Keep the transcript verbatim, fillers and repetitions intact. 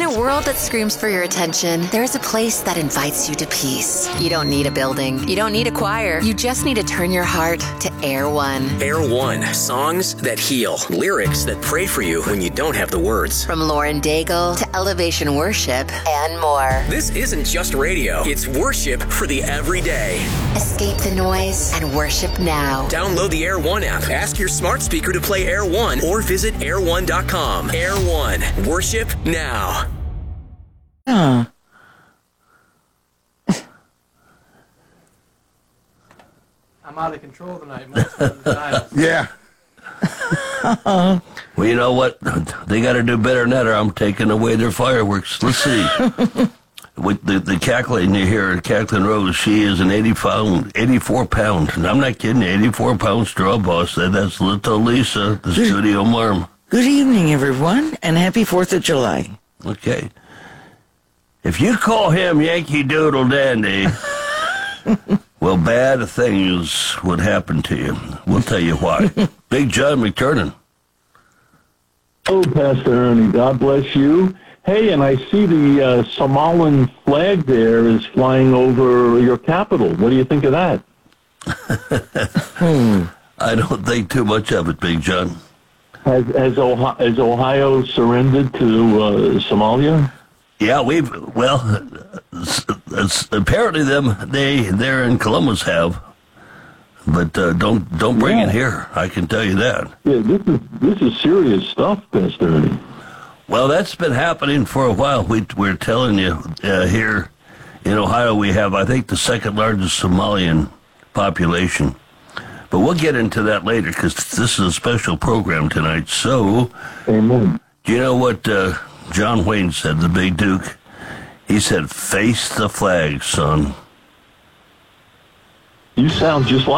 a world that screams for your attention, there's a place that invites you to peace. You don't need a building. You don't need a choir. You just need to turn your heart to Air One. Air One. Songs that heal. Lyrics that pray for you when you don't have the words. From Lauren Daigle to Elevation Worship and more. This isn't just radio. It's worship for the everyday. Escape the noise and worship now. Download the Air One app. Ask your smart speaker to play Air One or visit air one dot com. Air One. Worship now. Huh. I'm out of control tonight. Yeah. Well, you know what? They got to do better than that, or I'm taking away their fireworks. Let's see. With the, the cackling you hear at Cackling Rose, she is an eighty pound, eighty-four pound, and I'm not kidding you, eighty-four pound straw boss. That's little Lisa, the studio marm. Good evening, everyone, and happy fourth of July. Okay. If you call him Yankee Doodle Dandy, well, bad things would happen to you. We'll tell you why. Big John McTurnan. Oh, Pastor Ernie, God bless you. Hey, and I see the uh, Somalian flag there is flying over your capital. What do you think of that? hmm. I don't think too much of it, Big John. Has, has, Ohio, has Ohio surrendered to uh, Somalia? Yeah, we've, well, it's, it's, apparently them, they, they're in Columbus have, but uh, don't don't bring yeah. it here, I can tell you that. Yeah, this is, this is serious stuff, Pastor Ernie. Well, that's been happening for a while. We, we're telling you, uh, here in Ohio, we have, I think, the second largest Somalian population. But we'll get into that later because this is a special program tonight. So, Amen. Do you know what uh, John Wayne said, the big Duke? He said, face the flag, son. You sound just like